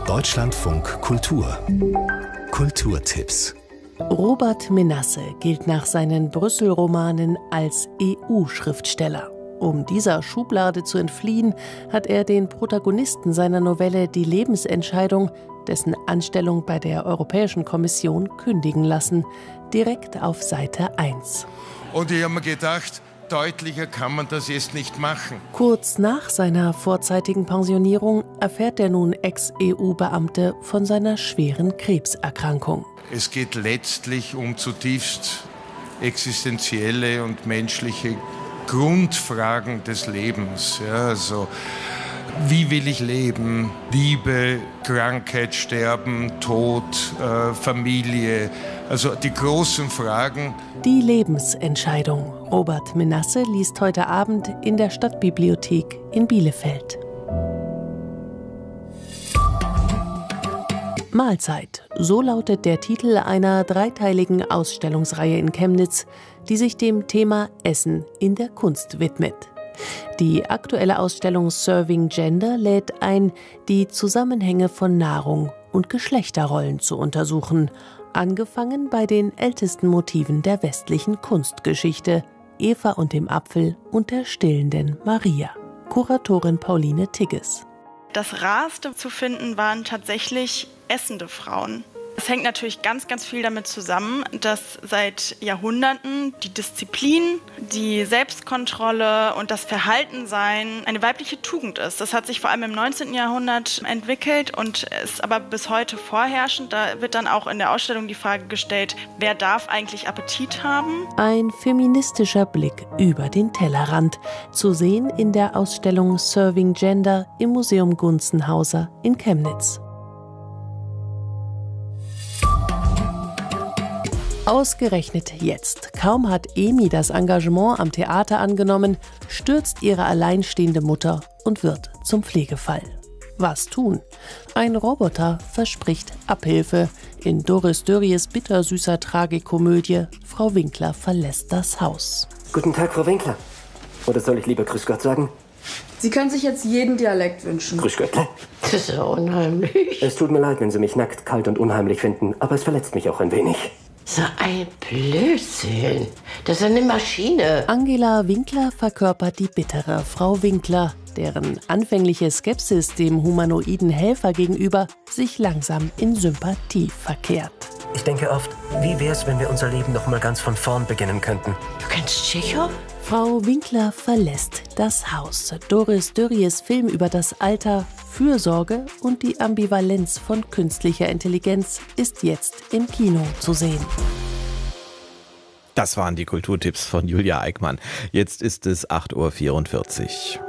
Deutschlandfunk Kultur. Kulturtipps. Robert Menasse gilt nach seinen Brüssel-Romanen als EU-Schriftsteller. Um dieser Schublade zu entfliehen, hat er den Protagonisten seiner Novelle Die Lebensentscheidung, dessen Anstellung bei der Europäischen Kommission, kündigen lassen. Direkt auf Seite 1. Und ich habe mir gedacht, deutlicher kann man das jetzt nicht machen. Kurz nach seiner vorzeitigen Pensionierung erfährt der nun Ex-EU-Beamte von seiner schweren Krebserkrankung. Es geht letztlich um zutiefst existenzielle und menschliche Grundfragen des Lebens. Ja, also, wie will ich leben? Liebe, Krankheit, Sterben, Tod, Familie. Also die großen Fragen. Die Lebensentscheidung. Robert Menasse liest heute Abend in der Stadtbibliothek in Bielefeld. Mahlzeit. So lautet der Titel einer dreiteiligen Ausstellungsreihe in Chemnitz, die sich dem Thema Essen in der Kunst widmet. Die aktuelle Ausstellung Serving Gender lädt ein, die Zusammenhänge von Nahrung und Geschlechterrollen zu untersuchen, angefangen bei den ältesten Motiven der westlichen Kunstgeschichte, Eva und dem Apfel und der stillenden Maria. Kuratorin Pauline Tigges. Das Rarste zu finden waren tatsächlich essende Frauen. Es hängt natürlich ganz, ganz viel damit zusammen, dass seit Jahrhunderten die Disziplin, die Selbstkontrolle und das Verhaltensein eine weibliche Tugend ist. Das hat sich vor allem im 19. Jahrhundert entwickelt und ist aber bis heute vorherrschend. Da wird dann auch in der Ausstellung die Frage gestellt, wer darf eigentlich Appetit haben? Ein feministischer Blick über den Tellerrand, zu sehen in der Ausstellung Serving Gender im Museum Gunzenhauser in Chemnitz. Ausgerechnet jetzt. Kaum hat Emi das Engagement am Theater angenommen, stürzt ihre alleinstehende Mutter und wird zum Pflegefall. Was tun? Ein Roboter verspricht Abhilfe. In Doris Dörries bittersüßer Tragikomödie Frau Winkler verlässt das Haus. Guten Tag, Frau Winkler. Oder soll ich lieber Grüß Gott sagen? Sie können sich jetzt jeden Dialekt wünschen. Grüß Göttle. Das ist ja unheimlich. Es tut mir leid, wenn Sie mich nackt, kalt und unheimlich finden, aber es verletzt mich auch ein wenig. So ein Blödsinn. Das ist eine Maschine. Angela Winkler verkörpert die bittere Frau Winkler, deren anfängliche Skepsis dem humanoiden Helfer gegenüber sich langsam in Sympathie verkehrt. Ich denke oft, wie wär's, wenn wir unser Leben noch mal ganz von vorn beginnen könnten? Du kennst Tschechow? Frau Winkler verlässt das Haus. Doris Dörries Film über das Alter, Fürsorge und die Ambivalenz von künstlicher Intelligenz ist jetzt im Kino zu sehen. Das waren die Kulturtipps von Julia Eickmann. Jetzt ist es 8:44 Uhr.